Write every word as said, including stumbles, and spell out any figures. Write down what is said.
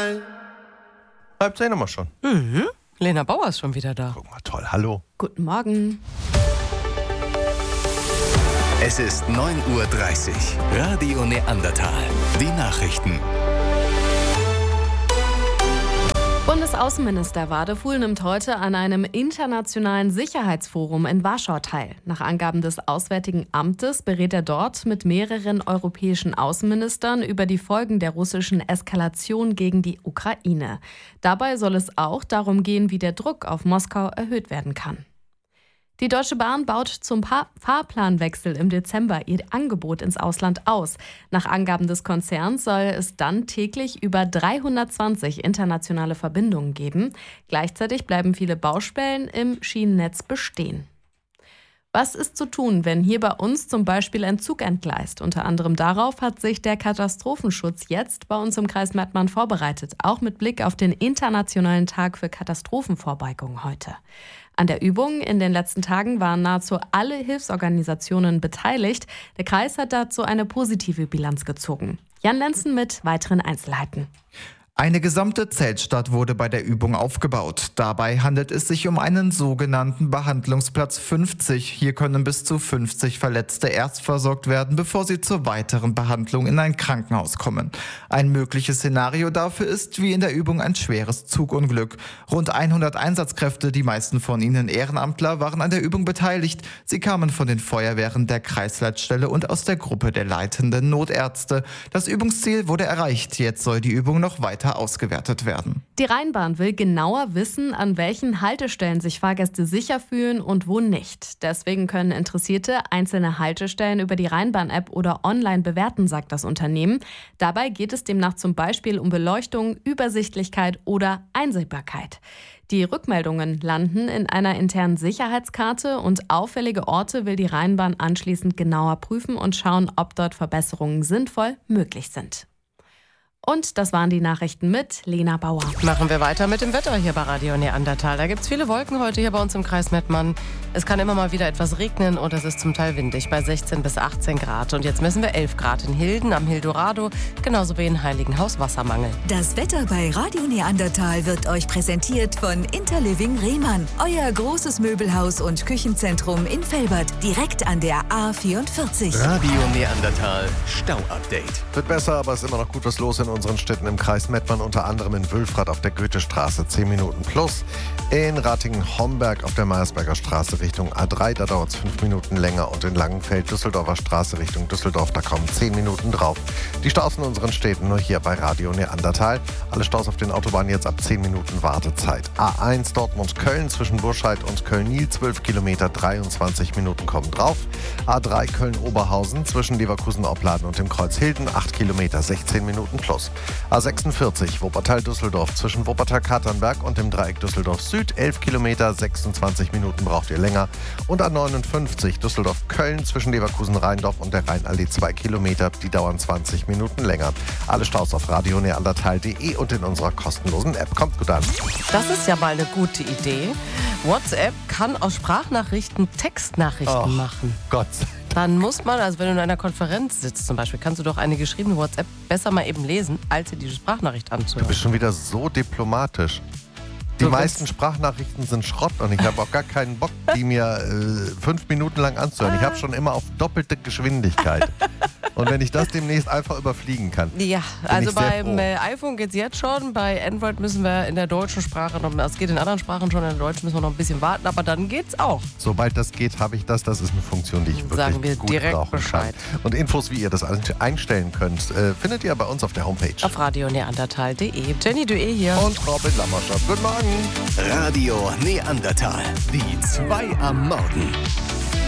Neandertal. Halb zehn haben wir schon. Mhm. Lena Bauer ist schon wieder da. Guck mal, toll. Hallo. Guten Morgen. Es ist neun Uhr dreißig. Radio Neandertal. Die Nachrichten. Bundesaußenminister Wadefuhl nimmt heute an einem internationalen Sicherheitsforum in Warschau teil. Nach Angaben des Auswärtigen Amtes berät er dort mit mehreren europäischen Außenministern über die Folgen der russischen Eskalation gegen die Ukraine. Dabei soll es auch darum gehen, wie der Druck auf Moskau erhöht werden kann. Die Deutsche Bahn baut zum Fahrplanwechsel im Dezember ihr Angebot ins Ausland aus. Nach Angaben des Konzerns soll es dann täglich über dreihundertzwanzig internationale Verbindungen geben. Gleichzeitig bleiben viele Baustellen im Schienennetz bestehen. Was ist zu tun, wenn hier bei uns zum Beispiel ein Zug entgleist? Unter anderem darauf hat sich der Katastrophenschutz jetzt bei uns im Kreis Mettmann vorbereitet, auch mit Blick auf den Internationalen Tag für Katastrophenvorbeugung heute. An der Übung in den letzten Tagen waren nahezu alle Hilfsorganisationen beteiligt. Der Kreis hat dazu eine positive Bilanz gezogen. Jan Lenzen mit weiteren Einzelheiten. Eine gesamte Zeltstadt wurde bei der Übung aufgebaut. Dabei handelt es sich um einen sogenannten Behandlungsplatz fünfzig. Hier können bis zu fünfzig Verletzte erst versorgt werden, bevor sie zur weiteren Behandlung in ein Krankenhaus kommen. Ein mögliches Szenario dafür ist, wie in der Übung, ein schweres Zugunglück. Rund hundert Einsatzkräfte, die meisten von ihnen Ehrenamtler, waren an der Übung beteiligt. Sie kamen von den Feuerwehren der Kreisleitstelle und aus der Gruppe der leitenden Notärzte. Das Übungsziel wurde erreicht. Jetzt soll die Übung noch weiter ausgewertet werden. Die Rheinbahn will genauer wissen, an welchen Haltestellen sich Fahrgäste sicher fühlen und wo nicht. Deswegen können Interessierte einzelne Haltestellen über die Rheinbahn-App oder online bewerten, sagt das Unternehmen. Dabei geht es demnach zum Beispiel um Beleuchtung, Übersichtlichkeit oder Einsehbarkeit. Die Rückmeldungen landen in einer internen Sicherheitskarte und auffällige Orte will die Rheinbahn anschließend genauer prüfen und schauen, ob dort Verbesserungen sinnvoll möglich sind. Und das waren die Nachrichten mit Lena Bauer. Machen wir weiter mit dem Wetter hier bei Radio Neandertal. Da gibt es viele Wolken heute hier bei uns im Kreis Mettmann. Es kann immer mal wieder etwas regnen und es ist zum Teil windig bei sechzehn bis achtzehn Grad. Und jetzt messen wir elf Grad in Hilden am Hildorado, genauso wie in Heiligenhaus Wassermangel. Das Wetter bei Radio Neandertal wird euch präsentiert von Interliving Rehmann. Euer großes Möbelhaus und Küchenzentrum in Velbert, direkt an der A vierundvierzig. Radio Neandertal Stau-Update. Wird besser, aber es ist immer noch gut was los in unseren Städten im Kreis Mettmann, unter anderem in Wülfrath auf der Goethestraße zehn Minuten plus. In Ratingen-Homberg auf der Meiersberger Straße Richtung A drei, da dauert es fünf Minuten länger. Und in Langenfeld, Düsseldorfer Straße Richtung Düsseldorf, da kommen zehn Minuten drauf. Die Staus in unseren Städten nur hier bei Radio Neandertal. Alle Staus auf den Autobahnen jetzt ab zehn Minuten Wartezeit. A eins Dortmund-Köln zwischen Burscheid und Köln-Nil, zwölf Kilometer, dreiundzwanzig Minuten kommen drauf. A drei Köln-Oberhausen zwischen Leverkusen-Opladen und dem Kreuz Hilden, acht Kilometer, sechzehn Minuten plus. A sechsundvierzig Wuppertal-Düsseldorf zwischen Wuppertal-Katernberg und dem Dreieck Düsseldorf-Süd, elf Kilometer, sechsundzwanzig Minuten braucht ihr länger. Und A neunundfünfzig Düsseldorf-Köln zwischen Leverkusen-Rheindorf und der Rheinallee, zwei Kilometer, die dauern zwanzig Minuten länger. Alle Staus auf radio neandertal punkt de und in unserer kostenlosen App. Kommt gut an. Das ist ja mal eine gute Idee. WhatsApp kann aus Sprachnachrichten Textnachrichten Oh, machen. Gott. Dann muss man, also wenn du in einer Konferenz sitzt zum Beispiel, kannst du doch eine geschriebene WhatsApp besser mal eben lesen, als dir diese Sprachnachricht Du anzuhören. bist schon wieder so diplomatisch. Die Du meisten willst- Sprachnachrichten sind Schrott und ich habe auch gar keinen Bock, die mir äh, fünf Minuten lang anzuhören. Ich habe schon immer auf doppelte Geschwindigkeit. Und wenn ich das demnächst einfach überfliegen kann. Ja, bin also ich sehr beim froh. äh, iPhone geht es jetzt schon, bei Android müssen wir in der deutschen Sprache noch, es geht in anderen Sprachen schon, in der deutschen müssen wir noch ein bisschen warten, aber dann geht's auch. Sobald das geht, habe ich das. Das ist eine Funktion, die ich wirklich Sagen wir gut direkt brauchen Bescheid. kann. Und Infos, wie ihr das einstellen könnt, äh, findet ihr bei uns auf der Homepage. Auf radio neandertal punkt de. Jenny Dué hier. Und Robin Lammerschaft. Guten Morgen. Radio Neandertal. Die zwei am Morgen.